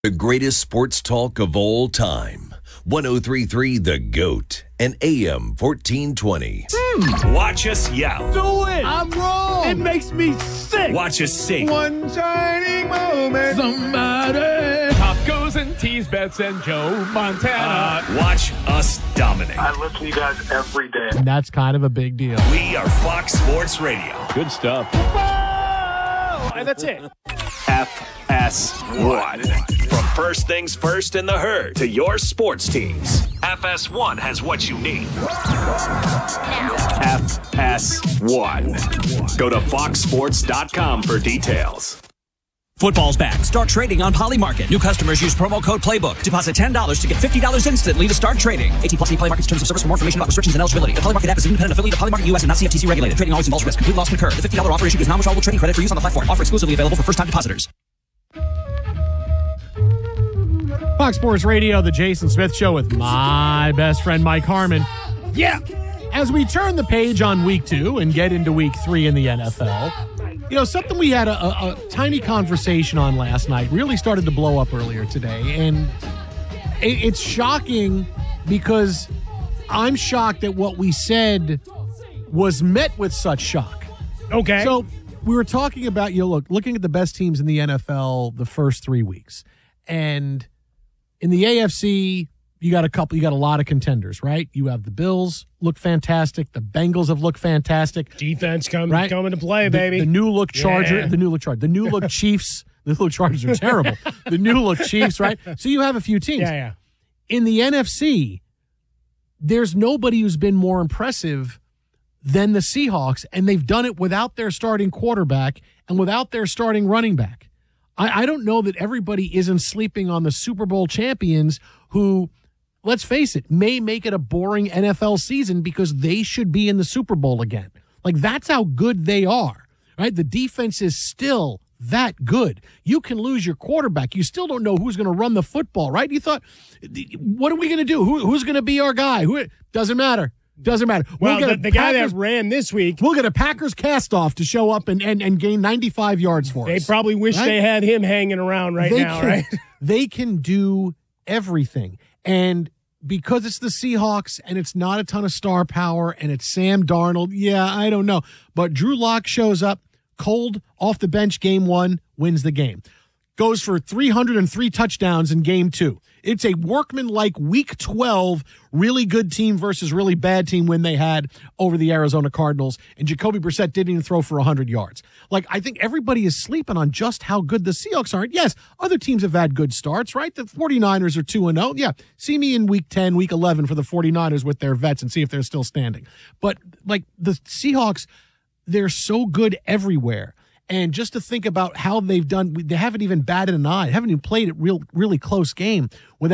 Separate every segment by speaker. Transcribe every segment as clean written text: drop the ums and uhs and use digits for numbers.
Speaker 1: The greatest sports talk of all time. 103.3 The GOAT and AM 1420.
Speaker 2: Watch us yell.
Speaker 3: Do it.
Speaker 4: I'm wrong.
Speaker 3: It makes me sick.
Speaker 2: Watch us sing.
Speaker 4: One shining moment.
Speaker 3: Somebody. Tacos and teas, bets and Joe Montana.
Speaker 2: Watch us dominate.
Speaker 5: I listen to you guys every day.
Speaker 4: And that's kind of a big deal.
Speaker 2: We are Fox Sports Radio.
Speaker 3: Good stuff.
Speaker 6: Whoa! And that's it.
Speaker 2: FS1. From First Things First in the Herd to your sports teams, FS1 has what you need. FS1. Go to foxsports.com for details.
Speaker 7: Football's back. Start trading on Polymarket. New customers use promo code PLAYBOOK. Deposit $10 to get $50 instantly to start trading. 18+ Polymarket's terms of service. For more information about restrictions and eligibility. The Polymarket app is an independent affiliate of Polymarket US and not CFTC regulated. Trading always involves risk. Complete loss can occur. The $50 offer issued is non-withdrawable trading credit for use on the platform. Offer exclusively available for first-time depositors.
Speaker 4: Fox Sports Radio, the Jason Smith Show with my best friend Mike Harmon. Yeah. As we turn the page on week 2 and get into week 3 in the NFL, you know, something we had a tiny conversation on last night really started to blow up earlier today. And it's shocking because I'm shocked that what we said was met with such shock.
Speaker 6: Okay.
Speaker 4: So we were talking about, looking at the best teams in the NFL the first 3 weeks. And in the AFC, you got a lot of contenders, right? You have the Bills look fantastic. The Bengals have looked fantastic.
Speaker 6: Defense coming to play, baby.
Speaker 4: The new look Charger,
Speaker 6: Yeah.
Speaker 4: the new look Chiefs. The new look Chargers are terrible. The new look Chiefs, right? So you have a few teams.
Speaker 6: Yeah.
Speaker 4: In the NFC, there's nobody who's been more impressive than the Seahawks, and they've done it without their starting quarterback and without their starting running back. I don't know that everybody isn't sleeping on the Super Bowl champions who, let's face it, may make it a boring NFL season because they should be in the Super Bowl again. Like, that's how good they are, right? The defense is still that good. You can lose your quarterback. You still don't know who's going to run the football, right? You thought, what are we going to do? Who's going to be our guy? Doesn't matter. Doesn't matter.
Speaker 6: Well, the guy that ran this week.
Speaker 4: We'll get a Packers cast-off to show up and gain 95 yards for us.
Speaker 6: They probably wish they had him hanging around right now, right?
Speaker 4: They can do everything. And because it's the Seahawks and it's not a ton of star power and it's Sam Darnold, yeah, I don't know. But Drew Lock shows up cold off the bench game 1, wins the game. Goes for 303 touchdowns in game 2. It's a workman-like week 12, really good team versus really bad team win they had over the Arizona Cardinals. And Jacoby Brissett didn't even throw for 100 yards. Like, I think everybody is sleeping on just how good the Seahawks are. Yes, other teams have had good starts, right? The 49ers are 2-0. Yeah, see me in week 10, week 11 for the 49ers with their vets and see if they're still standing. But, like, the Seahawks, they're so good everywhere. And just to think about how they've done, they haven't even batted an eye, haven't even played a really close game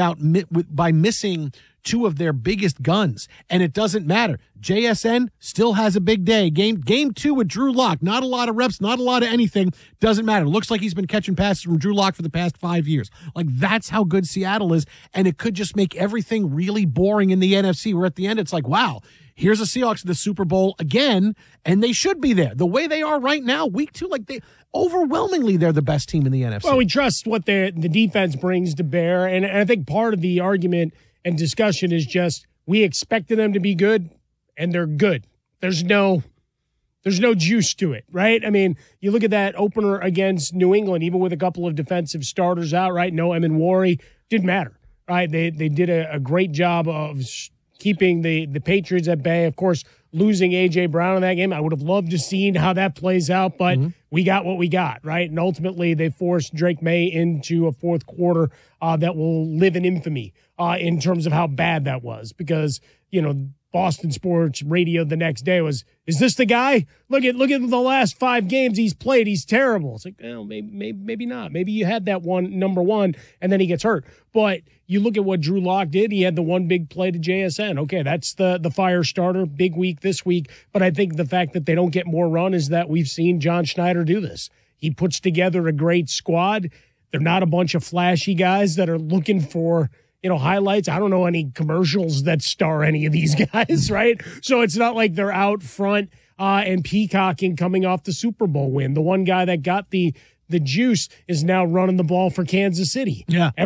Speaker 4: by missing 2 of their biggest guns. And it doesn't matter. JSN still has a big day. Game 2 with Drew Lock. Not a lot of reps, not a lot of anything. Doesn't matter. Looks like he's been catching passes from Drew Lock for the past 5 years. Like, that's how good Seattle is. And it could just make everything really boring in the NFC, where at the end it's like, wow, here's the Seahawks in the Super Bowl again, and they should be there. The way they are right now, week 2, like, overwhelmingly they're the best team in the NFC.
Speaker 6: Well, we trust what the defense brings to bear, and I think part of the argument and discussion is just we expected them to be good, and they're good. There's no juice to it, right? I mean, you look at that opener against New England, even with a couple of defensive starters out, right? No Emin-Wari, didn't matter, right? They did a great job of keeping the Patriots at bay. Of course, losing A.J. Brown in that game, I would have loved to see how that plays out, but we got what we got, right? And ultimately, they forced Drake May into a fourth quarter that will live in infamy in terms of how bad that was, because, Boston Sports Radio the next day was, is this the guy? Look at the last 5 games he's played. He's terrible. It's like, well, maybe not. Maybe you had that number one, and then he gets hurt. But you look at what Drew Lock did. He had the one big play to JSN. Okay, that's the fire starter. Big week this week. But I think the fact that they don't get more run is that we've seen John Schneider do this. He puts together a great squad. They're not a bunch of flashy guys that are looking for highlights. I don't know any commercials that star any of these guys, right? So it's not like they're out front and peacocking coming off the Super Bowl win. The one guy that got the the juice is now running the ball for Kansas City.
Speaker 4: Yeah.